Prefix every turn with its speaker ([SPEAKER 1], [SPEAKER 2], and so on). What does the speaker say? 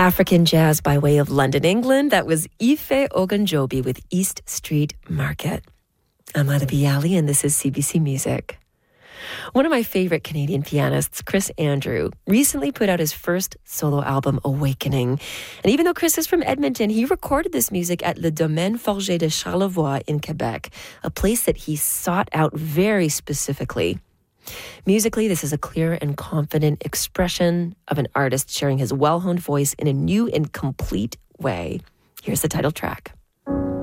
[SPEAKER 1] African jazz by way of London, England. That was Ife Ogunjobi with East Street Market. I'm Ana Bialy, and this is CBC Music. One of my favorite Canadian pianists, Chris Andrew, recently put out his first solo album, Awakening. And even though Chris is from Edmonton, he recorded this music at Le Domaine Forget de Charlevoix in Quebec, a place that he sought out very specifically. Musically, this is a clear and confident expression of an artist sharing his well-honed voice in a new and complete way. Here's the title track.